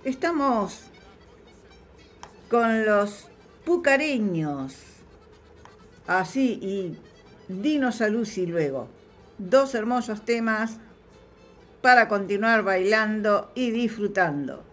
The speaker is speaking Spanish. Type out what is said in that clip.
Estamos con los pucareños. Así, y Dinos a Lucy luego. Dos hermosos temas para continuar bailando y disfrutando.